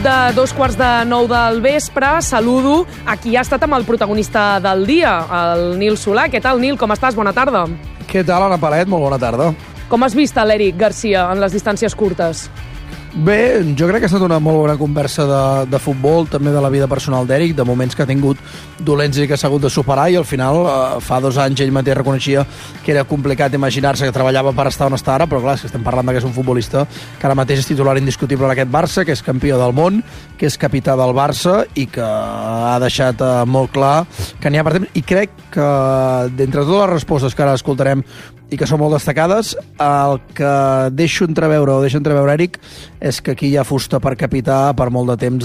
De 8:45 del vespre, saludo a qui ha estat amb el protagonista del dia, el Nil Solà. Què tal, Nil? Com estàs? Bona tarda. Què tal, Anna Palet? Molt bona tarda. Com has vist l'Eric Garcia en les distàncies curtes? Bé, jo crec que ha estat una molt bona conversa de futbol, també de la vida personal d'Eric, de moments que ha tingut dolents i que s'ha hagut de superar, i al final, fa 2 anys, ell mateix reconeixia que era complicat imaginar-se que treballava per estar on està ara, però clar, és que estem parlant que és un futbolista que ara mateix és titular indiscutible en aquest Barça, que és campió del món, que és capità del Barça i que ha deixat molt clar que n'hi ha per temps. I crec que, d'entre totes les respostes que ara escoltarem i que són molt destacades, el que deixo entreveure Eric és que aquí hi ha fusta per capità per molt de temps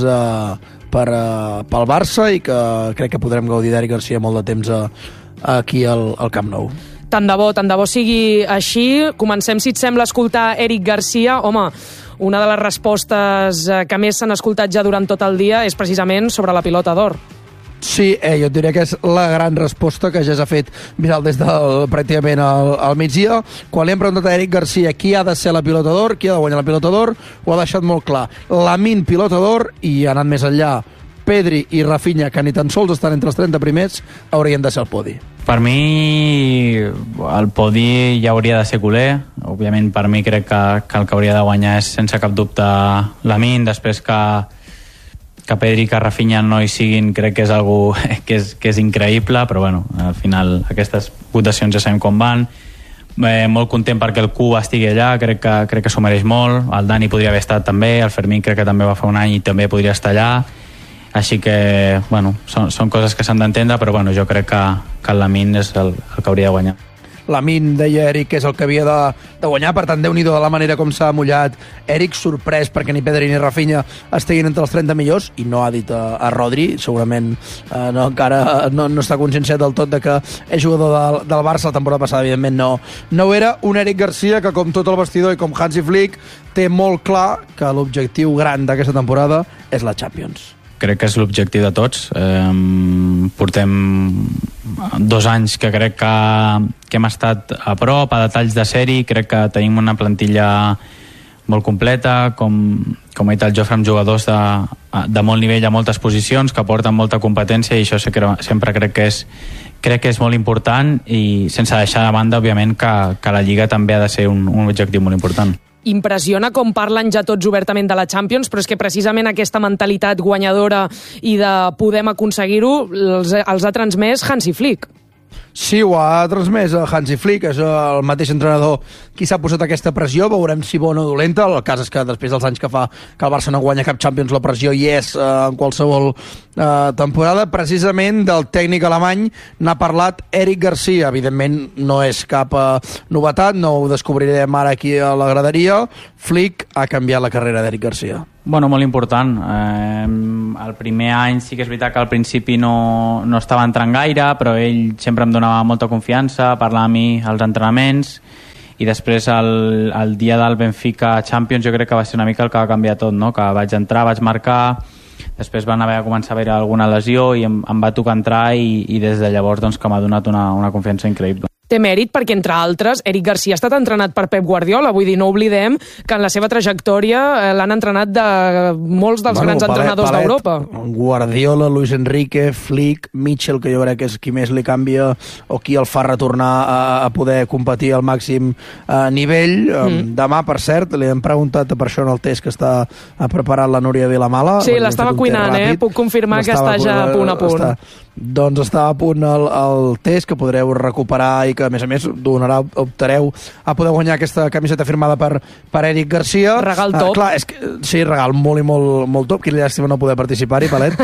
pel Barça, i que crec que podrem gaudir d'Eric Garcia molt de temps aquí al Camp Nou. Tant de bo sigui així. Comencem, si et sembla, a escoltar Eric Garcia. Home, una de les respostes que més s'han escoltat ja durant tot el dia és precisament sobre la pilota d'or. Sí, jo et diria que és la gran resposta que ja s'ha fet viral des del pràcticament al migdia. Quan li hem preguntat a Eric Garcia qui ha de ser la pilota d'or, qui ha de guanyar la pilota d'or, ho ha deixat molt clar. Lamine, pilota d'or, i anant més enllà, Pedri i Rafinha, que ni tan sols estan entre els 30 primers, haurien de ser al podi. Per mi el podi ja hauria de ser culer. Òbviament, per mi crec que el que hauria de guanyar és sense cap dubte Lamine. Després que Pedri i que Rafinha no hi siguin, crec que és algo que és increïble, però bueno, al final aquestes votacions ja sabem com van. Molt content perquè el Q estigui allà, crec que s'ho mereix molt. El Dani podria haver estat també, el Fermín crec que també va fer un any i també podria estar allà, així que bueno, són coses que s'han d'entendre, però bueno, jo crec que el Lamine és el que hauria de guanyar. Lamine, deia Eric, que és el que havia de guanyar, per tant, Déu-n'hi-do de la manera com s'ha mullat. Eric, sorprès perquè ni Pedri ni Rafinha estiguin entre els 30 millors, i no ha dit a Rodri, segurament encara no està conscienciat del tot de que és jugador del Barça. La temporada passada, evidentment, no ho era. Un Eric Garcia que, com tot el vestidor i com Hansi Flick, té molt clar que l'objectiu gran d'aquesta temporada és la Champions. Crec que és l'objectiu de tots. Portem 2 anys que crec que hem estat a prop, a detalls de sèrie. Crec que tenim una plantilla molt completa, com ha dit el Jofre, amb jugadors de molt nivell a moltes posicions, que porten molta competència, i això sempre crec que és molt important, i sense deixar de banda, òbviament, que la Lliga també ha de ser un objectiu molt important. Impressiona com parlen ja tots obertament de la Champions, però és que precisament aquesta mentalitat guanyadora i de podem aconseguir-ho els ha transmès Hansi Flick. Sí, ho ha transmès Hansi Flick, és el mateix entrenador qui s'ha posat aquesta pressió. Veurem si bona o dolenta. El cas és que després dels anys que fa que el Barça no guanya cap Champions, la pressió hi és en qualsevol temporada. Precisament del tècnic alemany n'ha parlat Eric Garcia. Evidentment no és cap novetat, no ho descobrirem ara aquí a la graderia. Flick ha canviat la carrera d'Eric Garcia. Bueno, molt important. El primer any sí que és veritat que al principi no estava entrant gaire, però ell sempre em donava molta confiança, parlava amb mi als entrenaments, i després el dia del Benfica Champions jo crec que va ser una mica el que va canviar tot, no? Que vaig entrar, vaig marcar, després van haver de començar a haver alguna lesió i em va tocar entrar, i des de llavors doncs, que m'ha donat una confiança increïble. Té mèrit perquè, entre altres, Eric Garcia ha estat entrenat per Pep Guardiola. Vull dir, no oblidem que en la seva trajectòria l'han entrenat de molts dels grans entrenadors d'Europa. Guardiola, Luis Enrique, Flick, Mitchell, que jo crec que és qui més li canvia o qui el fa retornar a poder competir al màxim nivell. Demà, per cert, li hem preguntat per això en el test que està preparant la Núria Vilamala. Sí, l'estava cuinant, puc confirmar que està ja a punt. Doncs està a punt el test, que podreu recuperar i que, a més, optareu a poder guanyar aquesta camiseta firmada per Eric Garcia. Regal top. Clar, sí, regal molt i molt top. Quina llàstima no poder participar-hi, Palet.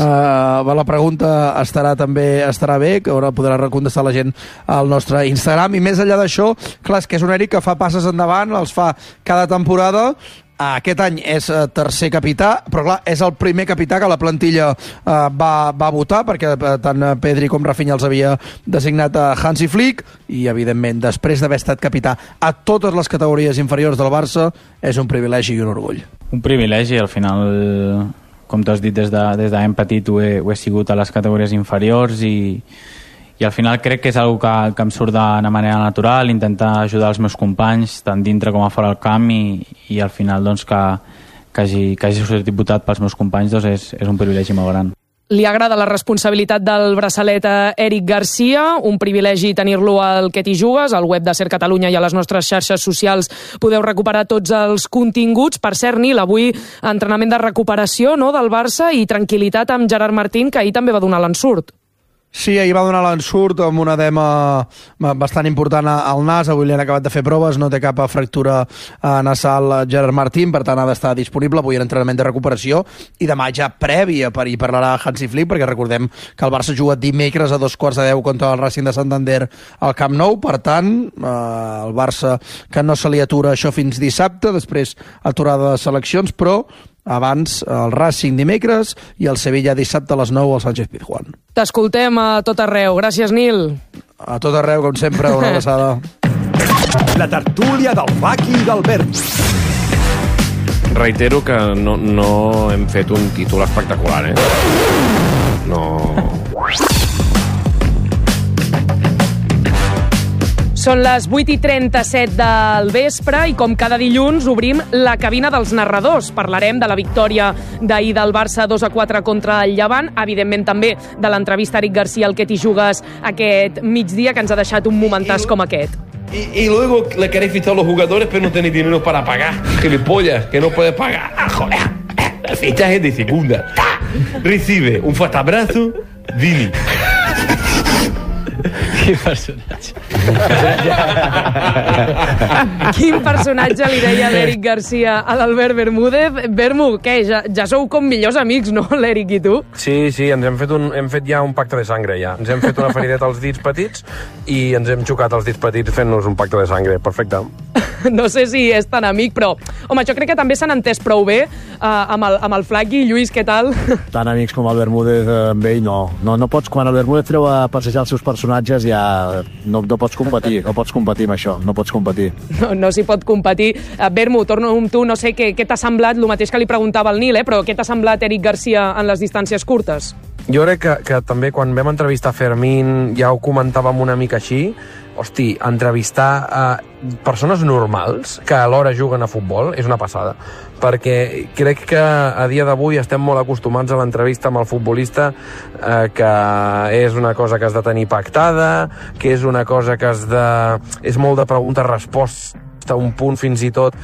La pregunta estarà bé, que podrà contestar la gent al nostre Instagram. I més enllà d'això, clar, és que és un Eric que fa passes endavant, els fa cada temporada. Aquest any és tercer capità, però clar, és el primer capità que la plantilla va votar, perquè tant Pedri com Rafinha els havia designat a Hansi Flick, i evidentment després d'haver estat capità a totes les categories inferiors del Barça, és un privilegi i un orgull. Un privilegi, al final, com tu has dit, des de ben petit ho he sigut a les categories inferiors, i al final crec que és una cosa que em surt d'una manera natural, intentar ajudar els meus companys tant dintre com a fora del camp, i al final doncs que hagi sortit diputat pels meus companys, doncs és un privilegi molt gran. Li agrada la responsabilitat del braçalet a Eric Garcia, un privilegi tenir-lo al Que t'hi jugues, al web de Ser Catalunya i a les nostres xarxes socials podeu recuperar tots els continguts. Per cert, Nil, avui entrenament de recuperació, no?, del Barça i tranquil·litat amb Gerard Martín, que ahir també va donar l'ensurt. Sí, ahir va donar l'ensurt amb un edema bastant important al nas. Avui li han acabat de fer proves, no té cap fractura nasal Gerard Martín, per tant ha d'estar disponible avui en entrenament de recuperació i demà ja prèvia, hi parlarà Hansi Flick, perquè recordem que el Barça juga dimecres a 2:15 contra el Racing de Santander al Camp Nou. Per tant, el Barça que no se li atura això fins dissabte, després aturada de seleccions, però abans el Racing dimecres i el Sevilla dissabte a les 9 al Sánchez Pizjuán. T'escoltem a tot arreu. Gràcies, Nil. A tot arreu, com sempre, una abraçada. La tertúlia del Maki i d'Albert. Reitero que no hem fet un títol espectacular, No... Són les 8:37 del vespre i com cada dilluns obrim la cabina dels narradors. Parlarem de la victòria d'ahir del Barça 2-4 contra el Llevant, evidentment també de l'entrevista a Eric Garcia al Que t'hi jugues aquest migdia, que ens ha deixat un momentàs com aquest. Y luego le queréis fichar a los jugadores pero no tenéis dinero para pagar. Gilipollas, que no puedes pagar. Joder, el fichaje de segunda. Recibe un fuerte abrazo, Vini. Quin personatge. Quin personatge li deia l'Eric Garcia a l'Albert Bermúdez. Bermu, què? Ja sou com millors amics, no, l'Eric i tu? Sí, ens hem fet ja un pacte de sangre, ja. Ens hem fet una ferideta als dits petits i ens hem xocat els dits petits fent-nos un pacte de sangre. Perfecte. No sé si és tan amic, però, home, jo crec que també s'han entès prou bé amb el Flaqui. Lluís, què tal? Tan amics com el Bermúdez amb ell, no. No pots, quan el Bermúdez treu a passejar els seus personatges, ja no pots competir, no pots competir amb això, no pots competir. No s'hi pot competir. Bermu, torno amb tu, no sé què t'ha semblat, el mateix que li preguntava al Nil, però què t'ha semblat Eric Garcia en les distàncies curtes? Jo crec que també quan vam entrevistar Fermín ja ho comentàvem una mica així. Hosti, entrevistar persones normals que alhora juguen a futbol és una passada, perquè crec que a dia d'avui estem molt acostumats a l'entrevista amb el futbolista, que és una cosa que has de tenir pactada, que és una cosa que és molt de pregunta-resposta, un punt fins i tot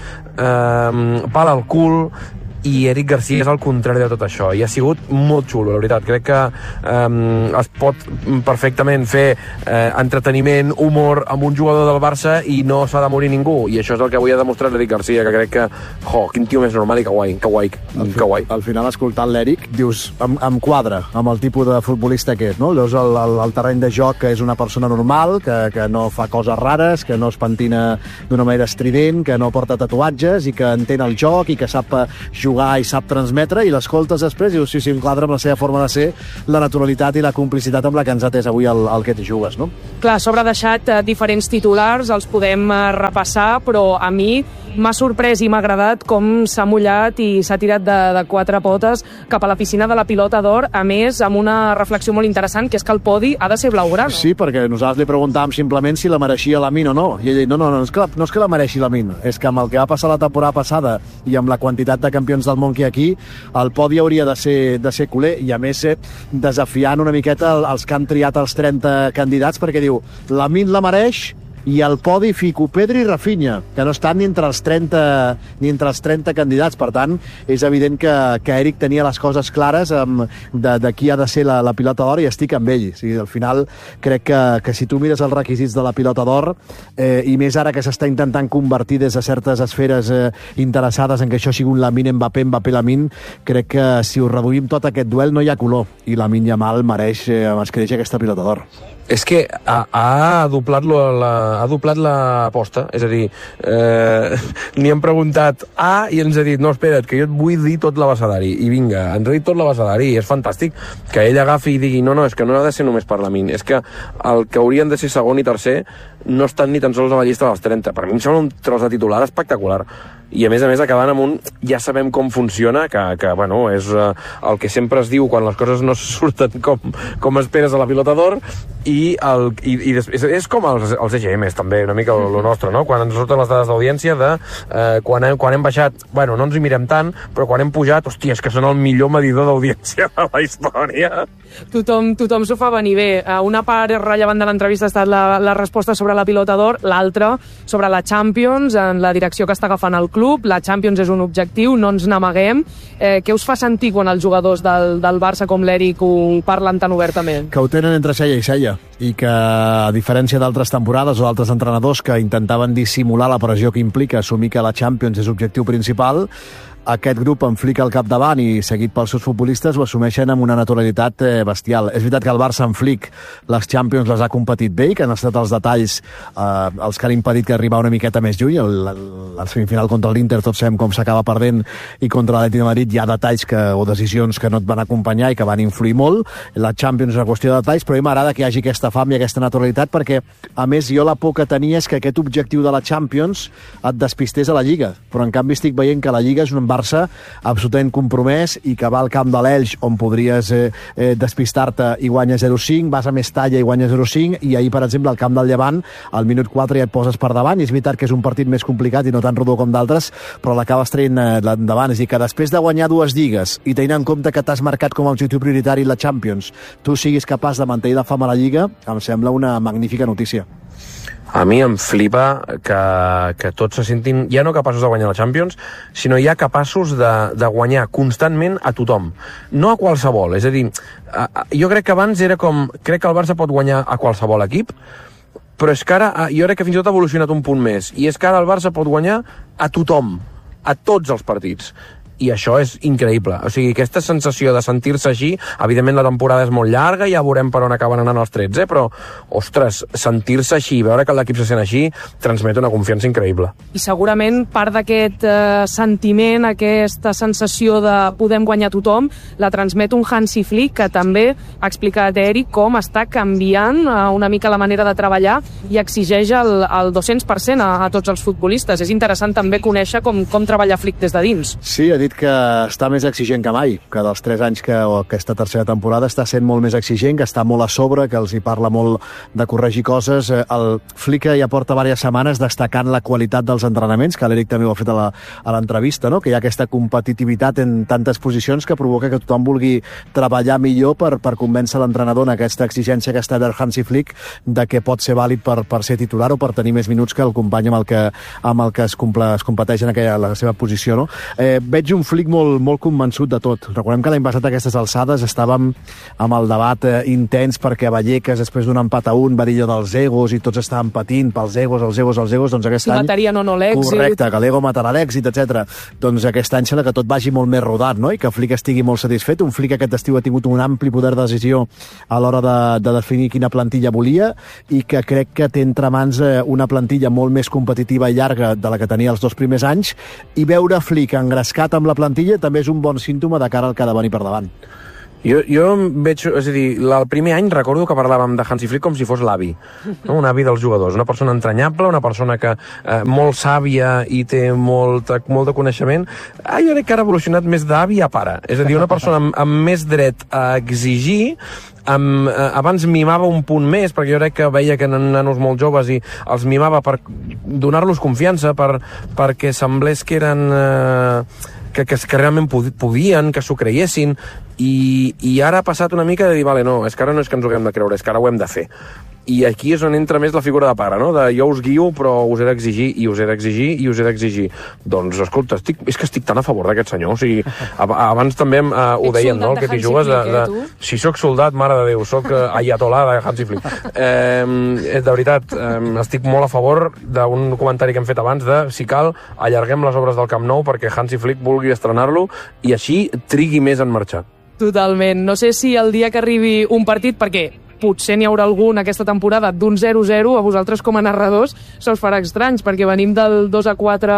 pal al cul, i Eric Garcia és el contrari de tot això i ha sigut molt xulo, la veritat. Crec que es pot perfectament fer entreteniment, humor amb un jugador del Barça i no s'ha de morir ningú, i això és el que avui ha demostrat Eric Garcia, que crec que quin tio més normal i que guai. Al final, escoltant l'Eric, dius, em quadra amb el tipus de futbolista que és, no? Veus el terreny de joc, que és una persona normal, que no fa coses rares, que no es pentina d'una manera estrident, que no porta tatuatges i que entén el joc i que sap jugar i sap transmetre, i l'escoltes després i dius, sí, em quadra amb la seva forma de ser, la naturalitat i la complicitat amb la que ens ha atès avui al Que t'hi jugues, no? Clar, a sobre ha deixat diferents titulars, els podem repassar, però a mi m'ha sorprès i m'ha agradat com s'ha mullat i s'ha tirat de quatre potes cap a la piscina de la pilota d'or, a més amb una reflexió molt interessant, que és que el podi ha de ser blaugrana. Sí, perquè nosaltres li preguntàvem simplement si la mereixia l'Amin o no, i ell no és que la mereixi l'Amin, és que amb el que va passar la temporada passada i amb la quantitat de campions del món que hi ha aquí, el podi hauria de ser culer, i a més desafiant una miqueta els que han triat els 30 candidats, perquè diu, l'Amin la mereix i al podi fico Pedri i Rafinha, que no estan ni entre els 30 candidats. Per tant, és evident que Eric tenia les coses clares de qui ha de ser la pilota d'or, i estic amb ell. O sigui, al final, crec que si tu mires els requisits de la pilota d'or, i més ara que s'està intentant convertir des de certes esferes interessades en que això sigui un Lamine Mbappé Lamine, crec que si ho reduïm tot aquest duel no hi ha color, i Lamine Yamal mereix aquesta pilota d'or. És que ha doblat l'aposta, és a dir, ni hem preguntat i ens ha dit, no, espera't, que jo et vull dir tot l'abecedari, i vinga, ens ha dit tot l'abecedari, i és fantàstic que ell agafi i digui, no, és que no ha de ser només per Lamine, és que el que haurien de ser segon i tercer no estan ni tan sols a la llista dels 30. Per mi em sembla un tros de titular espectacular. I a més acabant amb un ja sabem com funciona, que bueno, és el que sempre es diu quan les coses no surten com esperes a la pilota d'or, i és com els EGMs també, una mica el nostre, no? Quan ens surten les dades d'audiència de quan hem baixat, bueno, no ens hi mirem tant, però quan hem pujat, hòstia, és que són el millor medidor d'audiència de la història. Tothom s'ho fa venir bé. Una part rellevant de l'entrevista ha estat la resposta sobre la pilota d'or, l'altra sobre la Champions, en la direcció que està agafant el club. La Champions és un objectiu, no ens n'amaguem. Què us fa sentir quan els jugadors del Barça com l'Eric ho parlen tan obertament? Que ho tenen entre cella i cella, i que, a diferència d'altres temporades o d'altres entrenadors que intentaven dissimular la pressió que implica assumir que la Champions és objectiu principal, aquest grup amb Flick al capdavant i seguit pels seus futbolistes ho assumeixen amb una naturalitat bestial. És veritat que el Barça amb Flick les Champions les ha competit bé i que han estat els detalls els que han impedit que arribar una miqueta més lluny. La semifinal contra l'Inter tots sabem com s'acaba perdent, i contra l'Atlètic de Madrid hi ha detalls o decisions que no et van acompanyar i que van influir molt. La Champions és una qüestió de detalls, però a mi m'agrada que hi hagi aquesta fam i aquesta naturalitat, perquè a més jo la por que tenia és que aquest objectiu de la Champions et despistés a la Lliga, però en canvi estic veient que la Lliga és un Barça absolutament compromès i que va al camp de l'Elx, on podries despistar-te i guanya 0-5, vas a Mestalla i guanya 0-5, i ahir, per exemple, al camp del Llevant, al minut 4 ja et poses per davant, i és veritat que és un partit més complicat i no tan rodó com d'altres, però l'acabes traient endavant. És a dir, que després de guanyar 2 lligues i tenint en compte que t'has marcat com a objectiu prioritari la Champions, tu siguis capaç de mantenir la fama a la Lliga, em sembla una magnífica notícia. A mi em flipa que tots se sentin ja no capaços de guanyar la Champions, sinó ja capaços de guanyar constantment a tothom. No a qualsevol. És a dir, jo crec que abans era com... Crec que el Barça pot guanyar a qualsevol equip, però és que ara jo crec que fins i tot ha evolucionat un punt més. I és que ara el Barça pot guanyar a tothom, a tots els partits. I això és increïble. O sigui, aquesta sensació de sentir-se així, evidentment la temporada és molt llarga, ja veurem per on acaben anant els 13, però, ostres, sentir-se així, veure que l'equip se sent així, transmet una confiança increïble. I segurament part d'aquest sentiment, aquesta sensació de podem guanyar tothom, la transmet un Hansi Flick, que també ha explicat Eric com està canviant una mica la manera de treballar i exigeix el 200% a tots els futbolistes. És interessant també conèixer com treballa Flick des de dins. Sí, ha dit que està més exigent que mai, que dels 3 anys que aquesta tercera temporada està sent molt més exigent, que està molt a sobre, que els hi parla molt de corregir coses. El Flick ja porta diverses setmanes destacant la qualitat dels entrenaments, que l'Eric també ho ha fet a l'entrevista, no? Que hi ha aquesta competitivitat en tantes posicions que provoca que tothom vulgui treballar millor per convèncer l'entrenador en aquesta exigència que està del Hansi Flick de que pot ser vàlid per ser titular o per tenir més minuts que el company amb el que es competeix en la seva posició, no? Veig un Flick molt convençut de tot. Recordem que l'any passat a aquestes alçades estàvem amb el debat intens perquè Vallecas, després d'un empat a 1, va dir allò dels egos i tots estaven patint pels egos, doncs aquest any... matarien o no l'èxit. Correcte, que l'ego matarà l'èxit, etc. Doncs aquest any sembla que tot vagi molt més rodat, no? I que Flick estigui molt satisfet. Un Flick aquest estiu ha tingut un ampli poder de decisió a l'hora de definir quina plantilla volia, i que crec que té entre mans una plantilla molt més competitiva i llarga de la que tenia els 2 primers anys, i veure Flick engrescat amb la plantilla també és un bon símptoma de cara al que ha de venir per davant. Jo veig, és a dir, el primer any recordo que parlàvem de Hansi Flick com si fos l'avi, no? Un avi dels jugadors, una persona entranyable, una persona que molt sàvia i té molt de coneixement. Jo crec que ara ha evolucionat més d'avi a pare, és a dir, una persona amb més dret a exigir. Abans mimava un punt més, perquè jo crec que veia que eren nanos molt joves i els mimava per donar-los confiança, perquè semblés que eren... que realment podien, que s'ho creiessin, i ara ha passat una mica de dir, vale, no, és que ara no és que ens ho haguem de creure, és que ara ho hem de fer. I aquí és on entra més la figura de pare, no? De jo us guio, però us he d'exigir, i us he d'exigir, i us he d'exigir. Doncs, escolta, és que estic tan a favor d'aquest senyor. O sigui, abans també ho deien, no? El que t'hi jugues si sóc soldat, mare de Déu, sóc ayatollah de Hansi Flick. De veritat, estic molt a favor d'un comentari que hem fet abans de, si cal, allarguem les obres del Camp Nou perquè Hansi Flick vulgui estrenar-lo i així trigui més en marxar. Totalment. No sé si el dia que arribi un partit, perquè potser n'hi haurà algun aquesta temporada d'un 0-0, a vosaltres com a narradors se us farà estranys, perquè venim del 2-4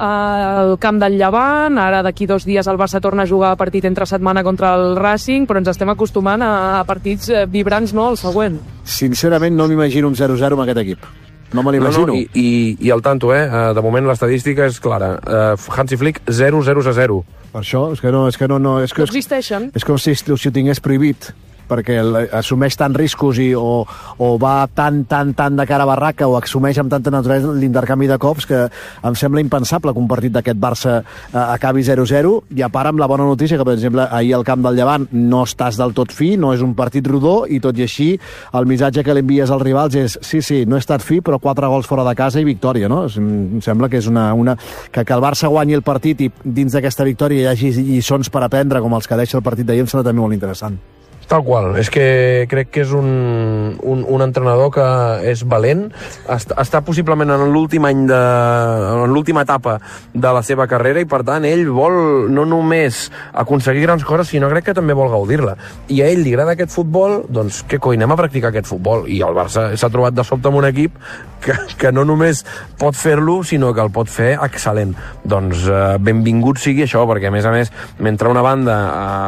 al camp del Llevant, ara d'aquí 2 dies el Barça torna a jugar a partit entre setmana contra el Racing, però ens estem acostumant a partits vibrants, no?, el següent. Sincerament no m'imagino un 0-0 amb aquest equip. No me l'imagino. I al tanto, de moment l'estadística és clara. Hansi Flick, 0-0-0. Per això, és que no existeixen. És com si ho tingués prohibit, perquè assumeix tant riscos o va tan de cara a barraca o assumeix amb tanta naturalesa l'intercanvi de cops que em sembla impensable que un partit d'aquest Barça acabi 0-0, i a part amb la bona notícia que, per exemple, ahir al camp del Llevant no estàs del tot fi, no és un partit rodó, i tot i així el missatge que li envies als rivals és sí, no he estat fi, però 4 gols fora de casa i victòria, no? Em sembla que és que el Barça guanyi el partit i dins d'aquesta victòria hi hagi lliçons per aprendre com els que deixa el partit d'ahir, em sembla també molt interessant. Tal qual, és que crec que és un entrenador que és valent, està possiblement en l'últim any en l'última etapa de la seva carrera, i per tant ell vol no només aconseguir grans coses, sinó crec que també vol gaudir-la, i a ell li agrada aquest futbol, doncs què coi, anem a practicar aquest futbol, i el Barça s'ha trobat de sobte amb un equip que no només pot fer-lo, sinó que el pot fer excel·lent. Doncs benvingut sigui això, perquè a més, mentre una banda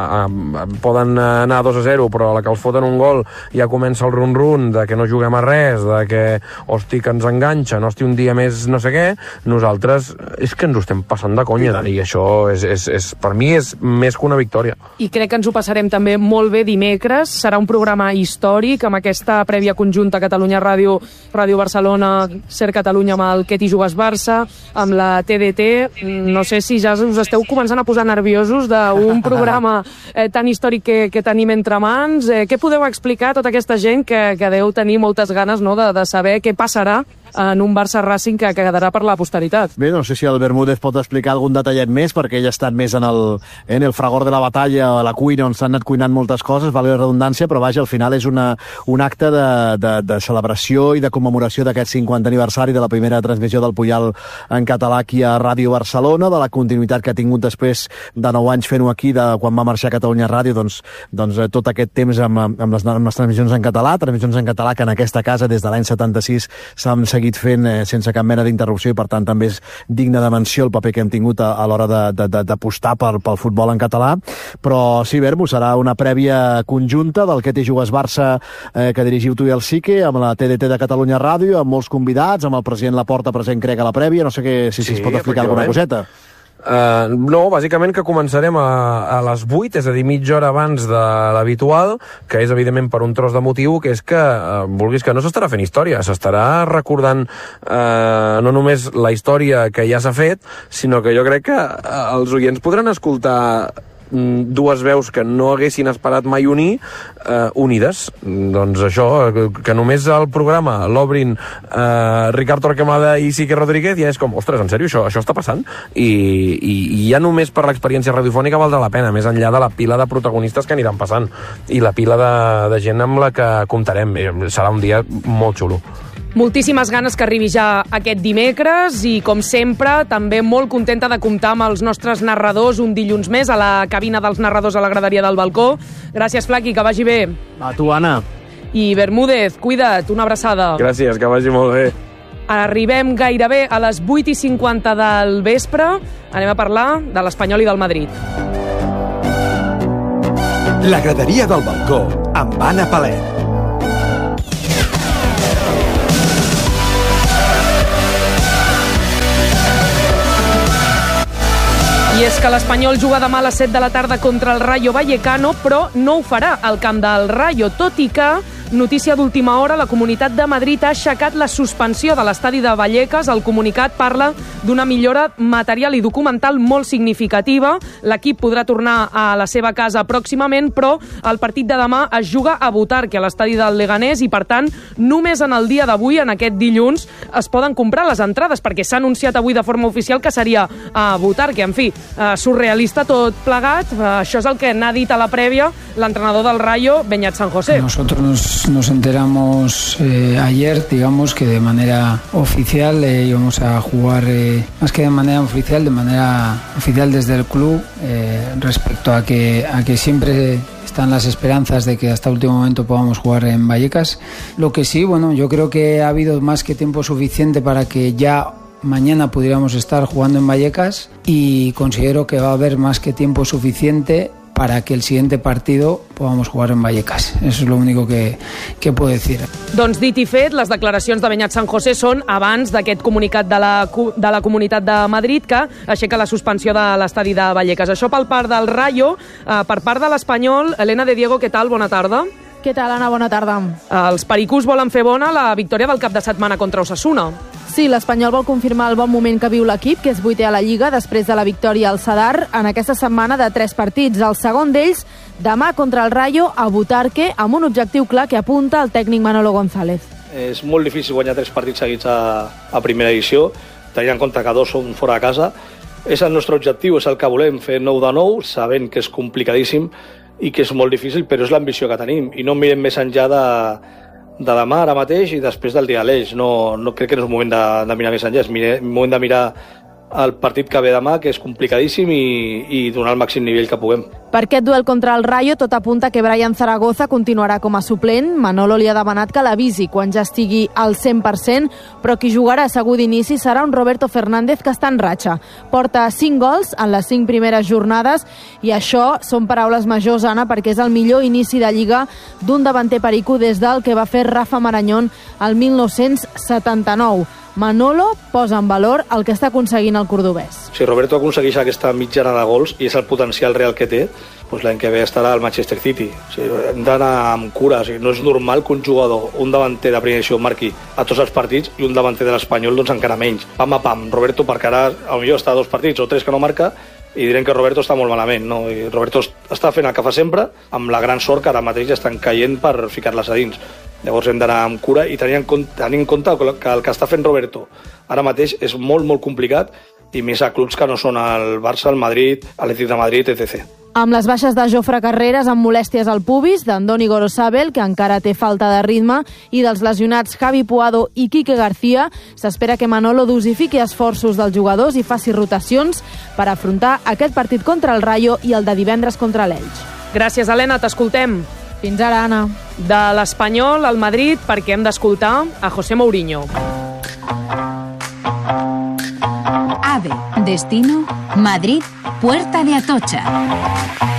poden anar 2-0, però a la que els foten un gol ja comença el run-run de que no juguem a res, de que, hosti, que ens enganxen, hosti, un dia més no sé què, nosaltres és que ens ho estem passant de conya, i això per mi és més que una victòria. I crec que ens ho passarem també molt bé dimecres. Serà un programa històric amb aquesta prèvia conjunta Catalunya Ràdio, Ràdio Barcelona, Ser Catalunya amb el Què t'hi jugues Barça, amb la TDT. No sé si ja us esteu començant a posar nerviosos d'un programa tan històric que tenim entre mans. Què podeu explicar a tota aquesta gent que deu tenir moltes ganes, no, de saber què passarà en un Barça Racing que quedarà per la posteritat? Bé, no sé si el Bermúdez pot explicar algun detallet més, perquè ell ha estat més en el fragor de la batalla, a la cuina, on s'han anat cuinant moltes coses, valgui la redundància, però vaja, al final és un acte de celebració i de commemoració d'aquest 50 aniversari de la primera transmissió del Puyal en català aquí a Ràdio Barcelona, de la continuïtat que ha tingut després de 9 anys fent-ho aquí, de quan va marxar a Catalunya Ràdio, doncs tot aquest temps amb les transmissions en català que en aquesta casa des de l'any 76 s'han seguit fent sense cap mena d'interrupció, i per tant també és digne de menció el paper que hem tingut a l'hora d'apostar pel futbol en català. Però sí, Bermo, serà una prèvia conjunta del Què t'hi jugues Barça que dirigiu tu i el Sique, amb la TDT de Catalunya Ràdio, amb molts convidats, amb el president Laporta present, crec, a la prèvia. No sé si es pot explicar alguna coseta. No, bàsicament que començarem a les 8, és a dir, mitja hora abans de l'habitual, que és evidentment per un tros de motiu, que és que, vulguis que no, s'estarà fent història, s'estarà recordant no només la història que ja s'ha fet, sinó que jo crec que els oients podran escoltar dues veus que no haguessin esperat mai unir, unides. Doncs això, que només el programa l'obrin Ricard Torquemada i Sique Rodríguez, ja és com, ostres, en sèrio, això està passant? I ja només per l'experiència radiofònica valdrà la pena, més enllà de la pila de protagonistes que aniran passant i la pila de gent amb la que comptarem. Serà un dia molt xulo. Moltíssimes ganes que arribi ja aquest dimecres, i com sempre també molt contenta de comptar amb els nostres narradors un dilluns més a la cabina dels narradors a la graderia del balcó. Gràcies, Flaqui, que vagi bé. A tu, Anna. I Bermúdez, cuida't, una abraçada. Gràcies, que vagi molt bé. Arribem gairebé a les 8:50 del vespre. Anem a parlar de l'Espanyol i del Madrid. La graderia del balcó amb Anna Palet. I és que l'Espanyol juga demà a les 7 de la tarda contra el Rayo Vallecano, però no ho farà al camp del Rayo, tot i que, notícia d'última hora, la Comunitat de Madrid ha aixecat la suspensió de l'estadi de Vallecas. El comunicat parla d'una millora material i documental molt significativa. L'equip podrà tornar a la seva casa pròximament, però el partit de demà es juga a Butarque, a l'estadi del Leganés, i per tant, només en el dia d'avui, en aquest dilluns, es poden comprar les entrades, perquè s'ha anunciat avui de forma oficial que seria a Butarque. En fi, surrealista tot plegat. Això és el que n'ha dit a la prèvia l'entrenador del Rayo, Beñat San José. Nosotros nos enteramos ayer, digamos, que de manera oficial íbamos a jugar, más que de manera oficial desde el club, respecto a que siempre están las esperanzas de que hasta último momento podamos jugar en Vallecas. Lo que sí, bueno, yo creo que ha habido más que tiempo suficiente para que ya mañana pudiéramos estar jugando en Vallecas, y considero que va a haber más que tiempo suficiente para que el siguiente partido podamos jugar en Vallecas. Eso es lo único que puedo decir. Doncs dit i fet, les declaracions de Beñat San José són abans d'aquest comunicat de la Comunitat de Madrid que aixeca la suspensió de l'estadi de Vallecas. Això pel part del Rayo. Per part de l'Espanyol, Elena de Diego, què tal? Bona tarda. Què tal, Anna? Bona tarda. Els pericús volen fer bona la victòria del cap de setmana contra Osasuna. Sí, l'Espanyol vol confirmar el bon moment que viu l'equip, que és 8è a la Lliga, després de la victòria al Sadar en aquesta setmana de 3 partits. El segon d'ells, demà contra el Rayo, a Butarque, amb un objectiu clar que apunta el tècnic Manolo González. És molt difícil guanyar 3 partits seguits a primera edició, tenint en compte que 2 són fora de casa. És el nostre objectiu, és el que volem, fer 9 de 9, sabent que és complicadíssim i que és molt difícil, però és l'ambició que tenim. I no mirem més enllà de demà, ara mateix, i després del dia d'Aleix. No crec que no és moment de mirar més enllà, és moment de mirar el partit que ve demà, que és complicadíssim, i donar el màxim nivell que puguem. Per aquest duel contra el Rayo, tot apunta que Brian Zaragoza continuarà com a suplent. Manolo li ha demanat que l'avisi quan ja estigui al 100%, però qui jugarà segur d'inici serà un Roberto Fernández que està en ratxa. Porta 5 gols en les 5 primeres jornades, i això són paraules majors, Anna, perquè és el millor inici de Lliga d'un davanter perico des del que va fer Rafa Marañón el 1979. Manolo posa en valor el que està aconseguint el cordobès. Si Roberto aconsegueix aquesta mitjana de gols i és el potencial real que té, doncs l'any que ve estarà al Manchester City. O sigui, hem d'anar amb cura. O sigui, no és normal que un jugador, un davanter de primera edició, marqui a tots els partits, i un davanter de l'Espanyol doncs encara menys. Pam a pam. Roberto, perquè ara potser està a 2 partits o 3 que no marca, i direm que Roberto està molt malament, no? I Roberto està fent el que fa sempre, amb la gran sort que ara mateix estan caient per ficar-les a dins. Llavors hem d'anar amb cura i tenir en compte que el que està fent Roberto ara mateix és molt, molt complicat, i més a clubs que no són el Barça, el Madrid, l'Atlètic de Madrid, etc. Amb les baixes de Jofre Carreras amb molèsties al pubis, d'Andoni Gorosabel, que encara té falta de ritme, i dels lesionats Javi Puado i Quique García, s'espera que Manolo dosifiqui esforços dels jugadors i faci rotacions per afrontar aquest partit contra el Rayo i el de divendres contra l'Elx. Gràcies, Helena, t'escoltem. Fins ara, Anna. De l'Espanyol al Madrid, perquè hem d'escoltar a José Mourinho. AVE, destino, Madrid, Puerta de Atocha.